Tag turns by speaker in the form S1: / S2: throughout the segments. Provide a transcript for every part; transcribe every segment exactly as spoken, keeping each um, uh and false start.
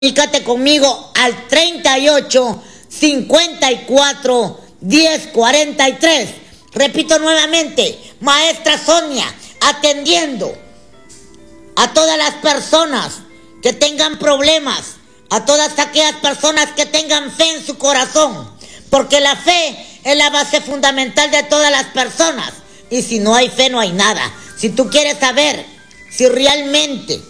S1: Comunícate conmigo al treinta y ocho, cincuenta y cuatro, diez, cuarenta y tres. Repito nuevamente, maestra Sonia, atendiendo a todas las personas que tengan problemas, a todas aquellas personas que tengan fe en su corazón, porque la fe es la base fundamental de todas las personas, y si no hay fe no hay nada. Si tú quieres saber si realmente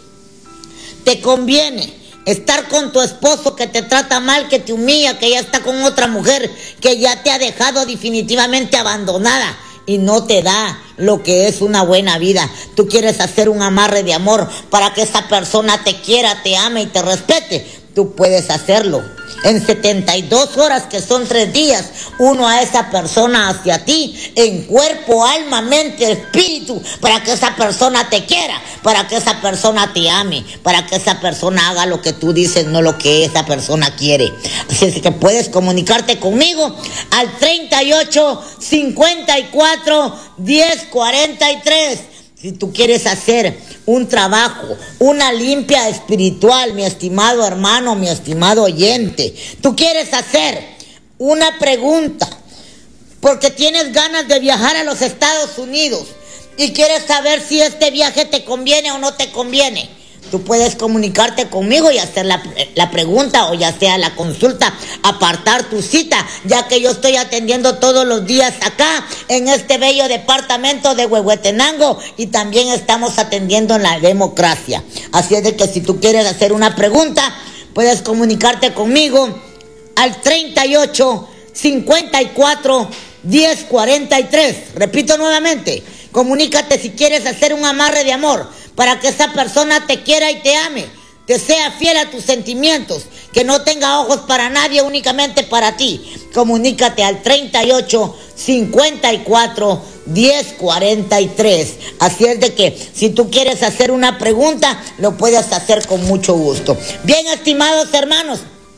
S1: te conviene estar con tu esposo que te trata mal, que te humilla, que ya está con otra mujer, que ya te ha dejado definitivamente abandonada y no te da lo que es una buena vida, tú quieres hacer un amarre de amor para que esa persona te quiera, te ame y te respete, tú puedes hacerlo. En setenta y dos horas, que son tres días, uno a esa persona hacia ti, en cuerpo, alma, mente, espíritu, para que esa persona te quiera, para que esa persona te ame, para que esa persona haga lo que tú dices, no lo que esa persona quiere. Así es que puedes comunicarte conmigo al treinta y ocho, cincuenta y cuatro, diez, cuarenta y tres. Si tú quieres hacer un trabajo, una limpia espiritual, mi estimado hermano, mi estimado oyente, tú quieres hacer una pregunta porque tienes ganas de viajar a los Estados Unidos y quieres saber si este viaje te conviene o no te conviene, tú puedes comunicarte conmigo y hacer la, la pregunta, o ya sea la consulta, apartar tu cita, ya que yo estoy atendiendo todos los días acá en este bello departamento de Huehuetenango, y también estamos atendiendo en la democracia. Así es de que si tú quieres hacer una pregunta, puedes comunicarte conmigo al treinta y ocho, cincuenta y cuatro, diez, cuarenta y tres. Repito nuevamente, comunícate si quieres hacer un amarre de amor para que esa persona te quiera y te ame, te sea fiel a tus sentimientos, que no tenga ojos para nadie, únicamente para ti. Comunícate al treinta y ocho, cincuenta y cuatro, diez, cuarenta y tres. Así es de que si tú quieres hacer una pregunta, lo puedes hacer con mucho gusto. Bien, estimados hermanos,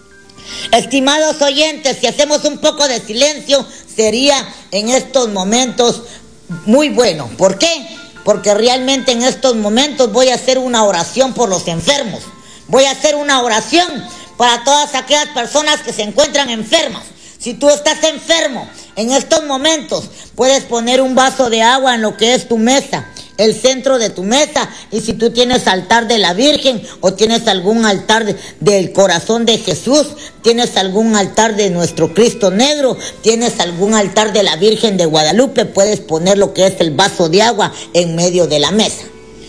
S1: estimados oyentes, si hacemos un poco de silencio, sería en estos momentos muy bueno. ¿Por qué? Porque realmente en estos momentos voy a hacer una oración por los enfermos. Voy a hacer una oración para todas aquellas personas que se encuentran enfermas. Si tú estás enfermo en estos momentos, puedes poner un vaso de agua en lo que es tu mesa, el centro de tu mesa, y si tú tienes altar de la Virgen o tienes algún altar de, del corazón de Jesús, tienes algún altar de nuestro Cristo negro, tienes algún altar de la Virgen de Guadalupe, puedes poner lo que es el vaso de agua en medio de la mesa.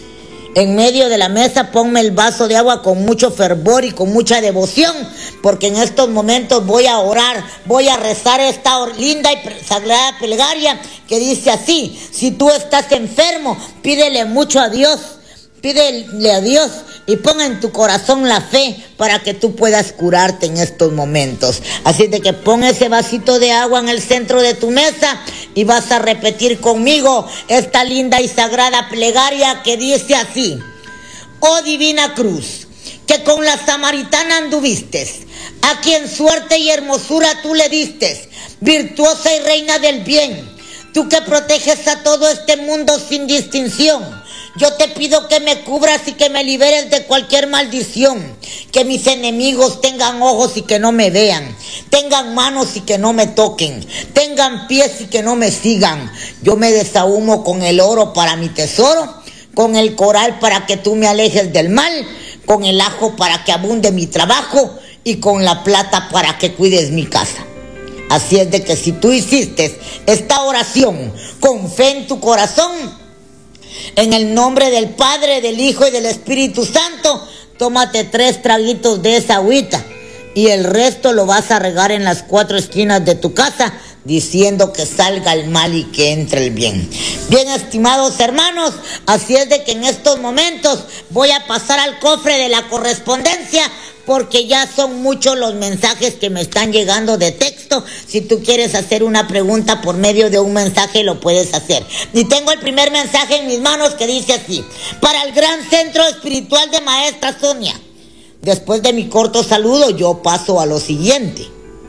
S1: En medio de la mesa ponme el vaso de agua con mucho fervor y con mucha devoción, porque en estos momentos voy a orar, voy a rezar esta linda y sagrada plegaria que dice así: si tú estás enfermo, pídele mucho a Dios, pídele a Dios y pon en tu corazón la fe para que tú puedas curarte en estos momentos. Así de que pon ese vasito de agua en el centro de tu mesa y vas a repetir conmigo esta linda y sagrada plegaria que dice así: oh divina cruz, que con la samaritana anduviste, a quien suerte y hermosura tú le diste, virtuosa y reina del bien, tú que proteges a todo este mundo sin distinción, yo te pido que me cubras y que me liberes de cualquier maldición, que mis enemigos tengan ojos y que no me vean, tengan manos y que no me toquen, tengan pies y que no me sigan. Yo me desahumo con el oro para mi tesoro, con el coral para que tú me alejes del mal, con el ajo para que abunde mi trabajo y con la plata para que cuides mi casa. Así es de que si tú hiciste esta oración con fe en tu corazón, en el nombre del Padre, del Hijo y del Espíritu Santo, tómate tres traguitos de esa agüita y el resto lo vas a regar en las cuatro esquinas de tu casa, diciendo que salga el mal y que entre el bien. Bien, estimados hermanos, así es de que en estos momentos voy a pasar al cofre de la correspondencia, porque ya son muchos los mensajes que me están llegando de texto. Si tú quieres hacer una pregunta por medio de un mensaje, lo puedes hacer. Y tengo el primer mensaje en mis manos que dice así: para el Gran Centro Espiritual de Maestra Sonia. Después de mi corto saludo, yo paso a lo siguiente.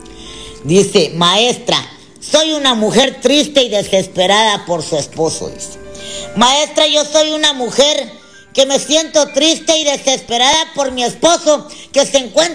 S1: Dice: maestra, soy una mujer triste y desesperada por su esposo. Dice: maestra, yo soy una mujer que me siento triste y desesperada por mi esposo que se encuentra